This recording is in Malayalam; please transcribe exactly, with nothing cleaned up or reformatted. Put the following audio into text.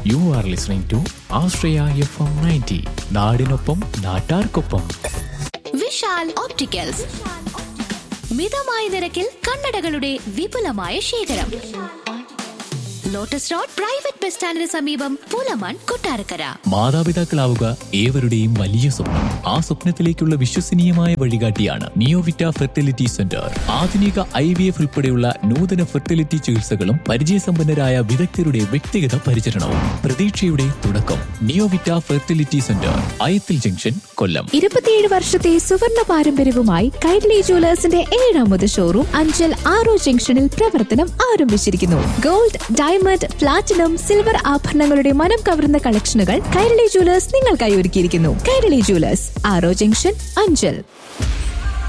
You are listening to Ashraya F M ninety. നാടിനൊപ്പം നാട്ടാർക്കൊപ്പം. വിശാൽ ഓപ്റ്റിക്കൽസ്, മിതമായ നിരക്കിൽ കണ്ണടകളുടെ വിപുലമായ ശേഖരം. ലോട്ടസ് റോഡ് പ്രൈവറ്റ് ബസ് സ്റ്റാൻഡിന് സമീപം, പൂലമാൻ, കൊട്ടാരക്കര. മാതാപിതാക്കളാവുക ഏവരുടെയും വലിയ സ്വപ്നം. ആ സ്വപ്നത്തിലേക്കുള്ള വിശ്വസനീയമായ വഴികാട്ടിയാണ് നിയോവിറ്റ ഫെർട്ടിലിറ്റി സെന്റർ. ആധുനിക ഐ വി എഫ് ഉൾപ്പെടെയുള്ള നൂതന ഫെർട്ടിലിറ്റി ചികിത്സകളും പരിചയസമ്പന്നരായ വിദഗ്ധരുടെ വ്യക്തിഗത പരിചരണവും പ്രതീക്ഷയുടെ തുടക്കം. നിയോവിറ്റ ഫെർട്ടിലിറ്റി സെന്റർ, അയത്തിൽ ജംഗ്ഷൻ, കൊല്ലം. ഇരുപത്തിയേഴ് വർഷത്തെ സുവർണ പാരമ്പര്യവുമായി കൈരളി ജുവലേഴ്സിന്റെ ഏഴാമത് ഷോറൂം അഞ്ചൽ ആറോ ജംഗ്ഷനിൽ പ്രവർത്തനം ആരംഭിച്ചിരിക്കുന്നു. ഗോൾഡ്, ഡയമണ്ട്, പ്ലാറ്റിനം, സിൽവർ ആഭരണങ്ങളുടെ മനം കവർന്ന കളക്ഷനുകൾ കൈരളി ജുവലേഴ്സ് നിങ്ങൾക്കായി ഒരുക്കിയിരിക്കുന്നു. കൈരളി ജുവലേഴ്സ്, ആറോ ജംഗ്ഷൻ, അഞ്ചൽ.